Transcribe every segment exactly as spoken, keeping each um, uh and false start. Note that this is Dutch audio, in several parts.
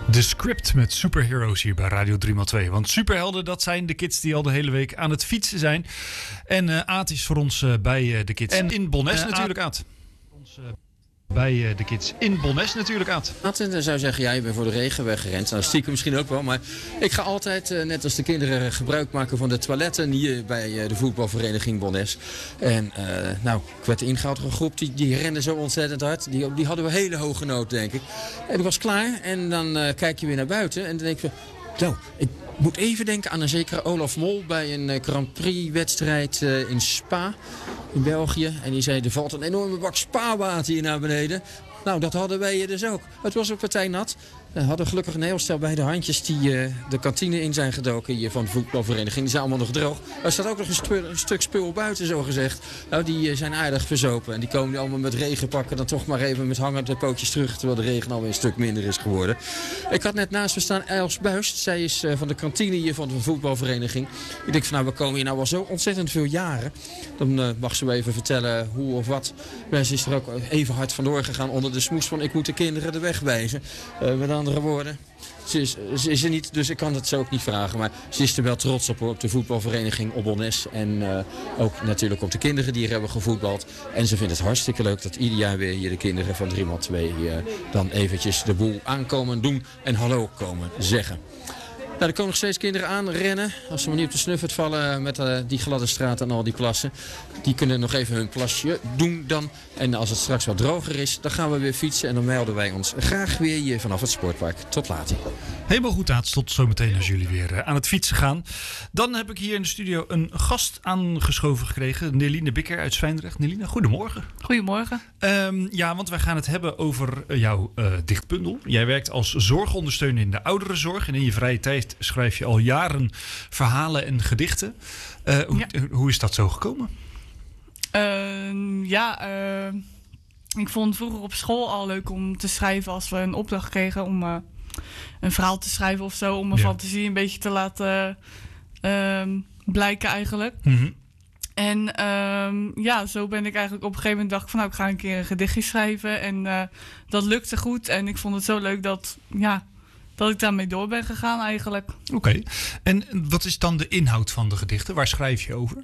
De Script met superheroes hier bij Radio drie maal twee. Want superhelden, dat zijn de kids die al de hele week aan het fietsen zijn. En uh, Aad is voor ons uh, bij uh, de kids. En in Bonnes uh, natuurlijk, Aad. Ons, uh, bij uh, de kids in Bonnes natuurlijk, Aad. Aad, en dan zou zeggen, ja, je bent voor de regen weggerend. Nou, stiekem misschien ook wel. Maar ik ga altijd, uh, net als de kinderen, gebruik maken van de toiletten hier bij uh, de voetbalvereniging Bonnes. En uh, nou, ik werd ingehaald door een groep, die, die renden zo ontzettend hard. Die, die hadden we hele hoge nood, denk ik. En ik was klaar en dan uh, kijk je weer naar buiten en dan denk je, nou, ik moet even denken aan een zekere Olaf Mol bij een uh, Grand Prix wedstrijd uh, in Spa. In België. En die zei, er valt een enorme bak spaarwater hier naar beneden. Nou, dat hadden wij dus ook. Het was een partij nat. We hadden gelukkig een heel stel bij de handjes die uh, de kantine in zijn gedoken hier van de voetbalvereniging. Die zijn allemaal nog droog. Er staat ook nog een, spul, een stuk spul buiten, zo gezegd. Nou, die uh, zijn aardig verzopen. En die komen nu allemaal met regenpakken dan toch maar even met hangende pootjes terug. Terwijl de regen alweer een stuk minder is geworden. Ik had net naast me staan Els Buist. Zij is uh, van de kantine hier van de voetbalvereniging. Ik denk van, nou, we komen hier nou al zo ontzettend veel jaren. Dan uh, mag ze me even vertellen hoe of wat. Maar ze is er ook even hard vandoor gegaan onder de smoes van, ik moet de kinderen de weg wijzen. Uh, met andere woorden. Ze is, ze is er niet, dus ik kan het zo ook niet vragen. Maar ze is er wel trots op, op de voetbalvereniging op Bonnes. En uh, ook natuurlijk op de kinderen die hier hebben gevoetbald. En ze vindt het hartstikke leuk dat ieder jaar weer hier de kinderen van drie maal twee uh, dan eventjes de boel aankomen doen en hallo komen zeggen. Nou, er komen nog steeds kinderen aan rennen. Als ze maar niet op de snuffert vallen met uh, die gladde straat en al die plassen. Die kunnen nog even hun plasje doen dan. En als het straks wat droger is, dan gaan we weer fietsen. En dan melden wij ons graag weer hier vanaf het sportpark. Tot later. Helemaal goed, Aad. Tot zometeen als jullie weer uh, aan het fietsen gaan. Dan heb ik hier in de studio een gast aangeschoven gekregen. Neline Bikker uit Zwijndrecht. Neline, goedemorgen. Goedemorgen. Um, ja, want wij gaan het hebben over uh, jouw uh, dichtbundel. Jij werkt als zorgondersteuner in de ouderenzorg. En in je vrije tijd schrijf je al jaren verhalen en gedichten. Uh, hoe, ja. hoe is dat zo gekomen? Uh, ja, uh, ik vond vroeger op school al leuk om te schrijven als we een opdracht kregen om uh, een verhaal te schrijven of zo. Om mijn ja. fantasie een beetje te laten uh, blijken eigenlijk. Mm-hmm. En uh, ja, zo ben ik eigenlijk op een gegeven moment dacht van, nou, ik ga een keer een gedichtje schrijven. En uh, dat lukte goed en ik vond het zo leuk dat, ja, dat ik daarmee door ben gegaan eigenlijk. Oké. Okay. En wat is dan de inhoud van de gedichten? Waar schrijf je over?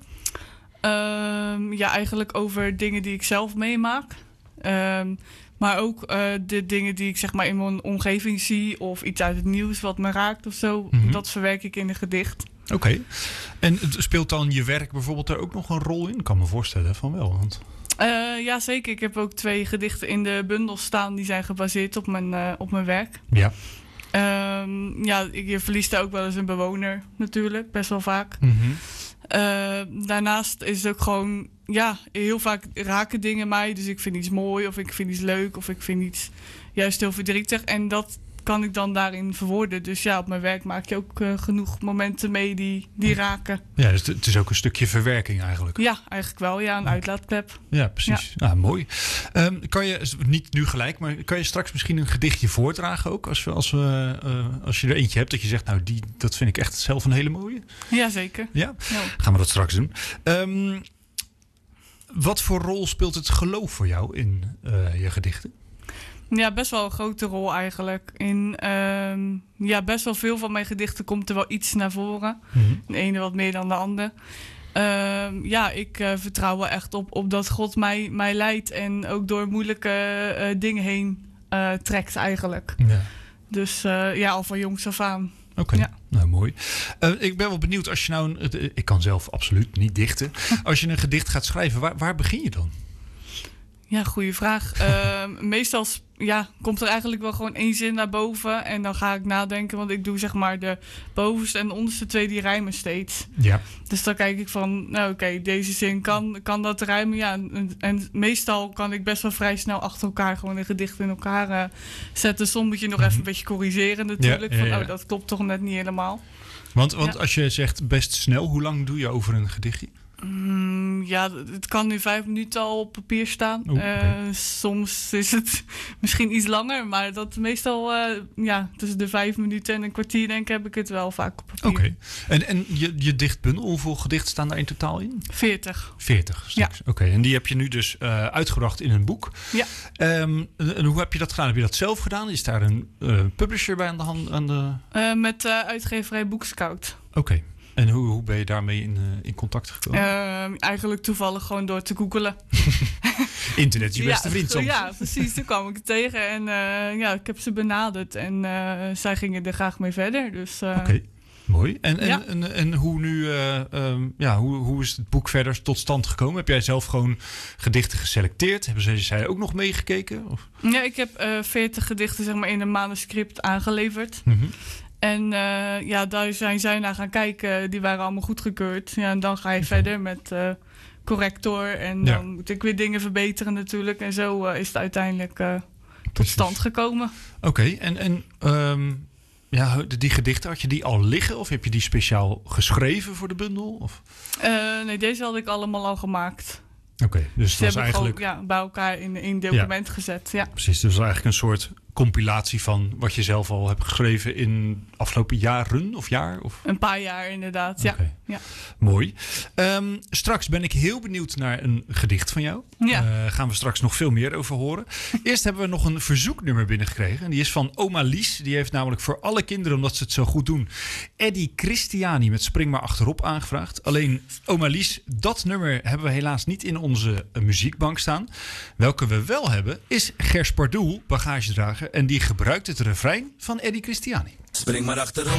Um, ja, eigenlijk over dingen die ik zelf meemaak. Um, maar ook uh, de dingen die ik zeg maar in mijn omgeving zie. Of iets uit het nieuws wat me raakt of zo. Mm-hmm. Dat verwerk ik in een gedicht. Oké. Okay. En speelt dan je werk bijvoorbeeld er ook nog een rol in? Ik kan me voorstellen van wel. Want... Uh, ja, zeker. Ik heb ook twee gedichten in de bundel staan. Die zijn gebaseerd op mijn, uh, op mijn werk. Ja. Um, ja, je verliest daar ook wel eens een bewoner natuurlijk. Best wel vaak. Mm-hmm. Uh, daarnaast is het ook gewoon, ja, heel vaak raken dingen mij. Dus ik vind iets mooi of ik vind iets leuk of ik vind iets juist heel verdrietig. En dat kan ik dan daarin verwoorden. Dus ja, op mijn werk maak je ook uh, genoeg momenten mee die, die raken. Ja, dus het is ook een stukje verwerking eigenlijk. Ja, eigenlijk wel. Ja, een uitlaatklep. Ja, precies. Ja. Ah, mooi. Um, kan je, niet nu gelijk, maar kan je straks misschien een gedichtje voordragen ook? Als, we, als, we, uh, als je er eentje hebt dat je zegt, nou, die, dat vind ik echt zelf een hele mooie. Ja, zeker. Ja? Ja. Gaan we dat straks doen. Um, wat voor rol speelt het geloof voor jou in uh, je gedichten? Ja, best wel een grote rol eigenlijk. In, uh, ja, best wel veel van mijn gedichten komt er wel iets naar voren. Mm-hmm. De ene wat meer dan de ander. Uh, ja, ik uh, vertrouw wel echt op, op dat God mij, mij leidt en ook door moeilijke uh, dingen heen uh, trekt eigenlijk. Ja. Dus uh, ja, al van jongs af aan. Oké, okay. Ja. Nou mooi. Uh, ik ben wel benieuwd als je nou... Een, ik kan zelf absoluut niet dichten. Als je een gedicht gaat schrijven, waar, waar begin je dan? Ja, goede vraag. Uh, meestal ja, komt er eigenlijk wel gewoon één zin naar boven. En dan ga ik nadenken. Want ik doe zeg maar de bovenste en de onderste twee die rijmen steeds. Ja. Dus dan kijk ik van, nou oké, okay, deze zin kan, kan dat rijmen. Ja, en, en meestal kan ik best wel vrij snel achter elkaar gewoon een gedicht in elkaar uh, zetten. Soms moet je nog mm-hmm. even een beetje corrigeren natuurlijk. Ja, ja, ja. Van, oh, dat klopt toch net niet helemaal. Want, want ja. als je zegt best snel, hoe lang doe je over een gedichtje? Mm, ja, het kan nu vijf minuten al op papier staan. Oh, okay. uh, soms is het misschien iets langer, maar dat meestal uh, ja, tussen de vijf minuten en een kwartier denk ik heb ik het wel vaak op papier. Oké. Okay. En, en je, je dichtbundel, hoeveel gedichten staan daar in totaal in? veertig. veertig straks. Ja. Oké. Okay. En die heb je nu dus uh, uitgebracht in een boek. Ja. Um, en hoe heb je dat gedaan? Heb je dat zelf gedaan? Is daar een uh, publisher bij aan de hand? Aan de... Uh, met uh, uitgeverij Boekscout. Oké. Okay. En hoe, hoe ben je daarmee in, uh, in contact gekomen? Uh, eigenlijk toevallig gewoon door te googelen. Internet is je beste ja, vriend soms. Ja, precies. Toen kwam ik het tegen en uh, ja, ik heb ze benaderd. En uh, zij gingen er graag mee verder. Dus, uh, Oké, okay. Mooi. En, en, ja. en, en hoe nu, uh, um, ja, hoe, hoe is het boek verder tot stand gekomen? Heb jij zelf gewoon gedichten geselecteerd? Hebben zij, zij ook nog meegekeken? Of? Ja, ik heb uh, veertig gedichten zeg maar, in een manuscript aangeleverd. Mm-hmm. En uh, ja, daar zijn zij naar gaan kijken. Die waren allemaal goedgekeurd. Ja, en dan ga je okay. verder met uh, corrector. En ja. dan moet ik weer dingen verbeteren natuurlijk. En zo uh, is het uiteindelijk uh, tot stand gekomen. Oké, okay. en, en um, ja, die gedichten, had je die al liggen? Of heb je die speciaal geschreven voor de bundel? Of? Uh, nee, deze had ik allemaal al gemaakt. Oké, okay, dus Ze het was hebben eigenlijk... gewoon ja, bij elkaar in een document ja. gezet. Ja. Precies, dus eigenlijk een soort compilatie van wat je zelf al hebt geschreven in afgelopen jaren of jaar? Of? Een paar jaar inderdaad, ja. Okay. ja. Mooi. Um, straks ben ik heel benieuwd naar een gedicht van jou. Ja. Uh, gaan we straks nog veel meer over horen. Eerst hebben we nog een verzoeknummer binnengekregen. En die is van oma Lies. Die heeft namelijk voor alle kinderen, omdat ze het zo goed doen, Eddie Christiani met Spring maar achterop aangevraagd. Alleen oma Lies, dat nummer hebben we helaas niet in onze uh, muziekbank staan. Welke we wel hebben is Gers Pardoel, bagagedrager. En die gebruikt het refrein van Eddie Christiani. Spring maar achterop.